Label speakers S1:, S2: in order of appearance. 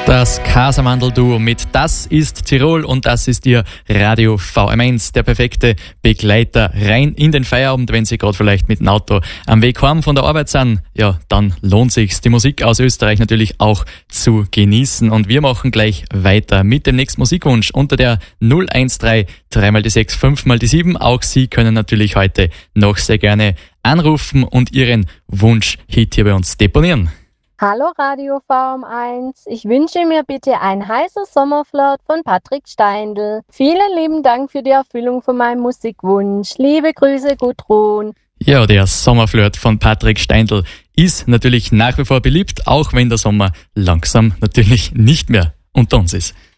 S1: Das Casamandel-Duo mit Das ist Tirol und das ist Ihr Radio VM1, der perfekte Begleiter rein in den Feierabend, wenn Sie gerade vielleicht mit dem Auto am Weg heim von der Arbeit sind. Ja, dann lohnt sich's, die Musik aus Österreich natürlich auch zu genießen. Und wir machen gleich weiter mit dem nächsten Musikwunsch unter der 013 3x6 5x7. Auch Sie können natürlich heute noch sehr gerne anrufen und Ihren Wunsch-Hit hier bei uns deponieren.
S2: Hallo Radio VM1, ich wünsche mir bitte ein heißer Sommerflirt von Patrick Steindl. Vielen lieben Dank für die Erfüllung von meinem Musikwunsch. Liebe Grüße, Gudrun.
S1: Ja, der Sommerflirt von Patrick Steindl ist natürlich nach wie vor beliebt, auch wenn der Sommer langsam natürlich nicht mehr unter uns ist.